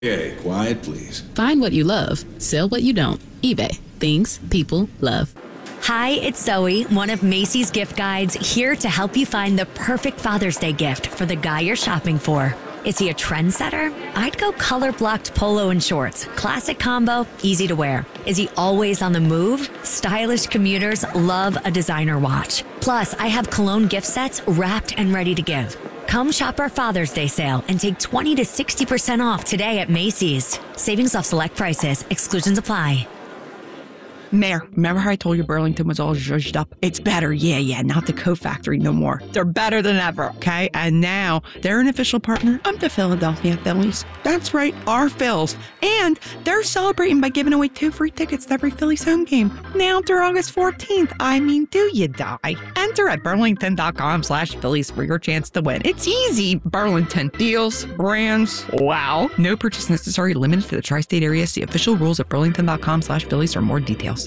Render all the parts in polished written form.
Okay, quiet, please. Find what you love, sell what you don't. eBay. Things people love. Hi, it's Zoe, one of Macy's gift guides, here to help you find the perfect Father's Day gift for the guy you're shopping for. Is he a trendsetter? I'd go color-blocked polo and shorts. Classic combo, easy to wear. Is he always on the move? Stylish commuters love a designer watch. Plus, I have cologne gift sets wrapped and ready to give. Come shop our Father's Day sale and take 20 to 60% off today at Macy's. Savings off select prices. Exclusions apply. Mayor, remember how I told you Burlington was all zhuzhed up? It's better, yeah, not the Coat Factory no more. They're better than ever, okay? And now they're an official partner of the Philadelphia Phillies. That's right, our Phils. And they're celebrating by giving away 2 free tickets to every Phillies home game. Now through August 14th. I mean, do you die? Enter at burlington.com/Phillies for your chance to win. It's easy, Burlington. Deals, brands, wow. No purchase necessary, limited to the tri-state area. See official rules at burlington.com/Phillies for more details.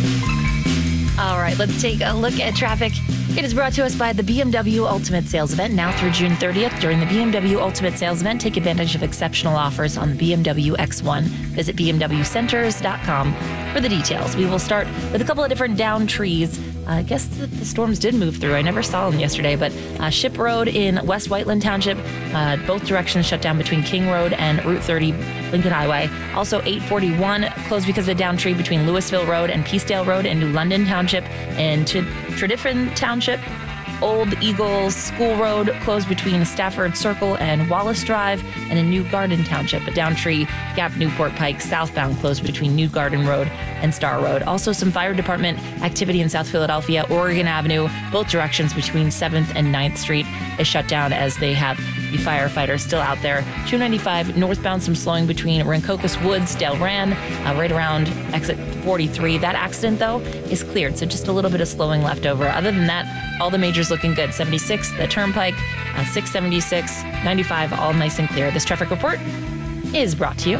All right, let's take a look at traffic. It is brought to us by the BMW Ultimate Sales Event, now through June 30th. During the BMW Ultimate Sales Event, take advantage of exceptional offers on the BMW X1. Visit bmwcenters.com for the details. We will start with a couple of different down trees. I guess the storms did move through. I never saw them yesterday, but Ship Road in West Whiteland Township, both directions shut down between King Road and Route 30, Lincoln Highway. Also 841 closed because of a down tree between Louisville Road and Peacedale Road in New London Township, and Tredyffrin Township. Old Eagle School Road closed between Stafford Circle and Wallace Drive, and in New Garden Township, a down tree Gap Newport Pike southbound closed between New Garden Road and Star Road. Also some fire department activity in South Philadelphia. Oregon Avenue, both directions between 7th and 9th Street is shut down as they have the firefighters still out there. 295 northbound, some slowing between Rancocas Woods, Delran, right around exit 43. That accident, though, is cleared, so just a little bit of slowing left over. Other than that, all the majors looking good. 76, the Turnpike, 676, 95, all nice and clear. This traffic report is brought to you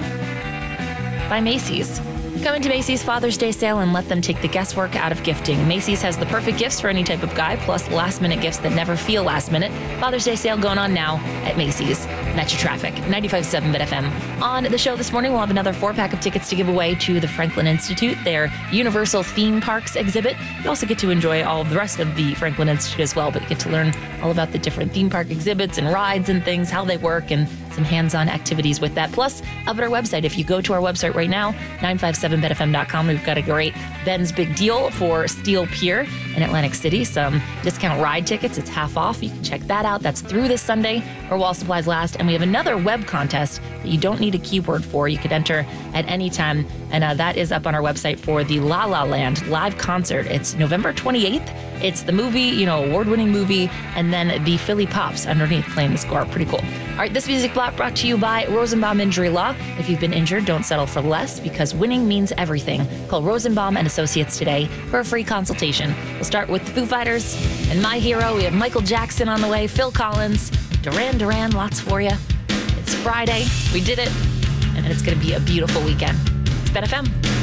by Macy's. Come into Macy's Father's Day sale and let them take the guesswork out of gifting. Macy's has the perfect gifts for any type of guy, plus last-minute gifts that never feel last minute. Father's Day sale going on now at Macy's. And that's your traffic. 95.7 BetFM. On the show this morning, we'll have another 4-pack of tickets to give away to the Franklin Institute, their Universal Theme Parks exhibit. You also get to enjoy all of the rest of the Franklin Institute as well, but you get to learn all about the different theme park exhibits and rides and things, how they work, and some hands-on activities with that. Plus, up at our website, if you go to our website right now, 957betfm.com, we've got a great Ben's Big Deal for Steel Pier in Atlantic City. Some discount ride tickets. It's half off. You can check that out. That's through this Sunday or while supplies last. And we have another web contest that you don't need a keyword for. You could enter at any time. And that is up on our website for the La La Land live concert. It's November 28th. It's the movie, award-winning movie, and then the Philly Pops underneath playing the score. Pretty cool. All right, this music block brought to you by Rosenbaum Injury Law. If you've been injured, don't settle for less, because winning means everything. Call Rosenbaum and Associates today for a free consultation. We'll start with the Foo Fighters and My Hero. We have Michael Jackson on the way, Phil Collins, Duran Duran, lots for you. It's Friday. We did it, and it's going to be a beautiful weekend. It's BetFM.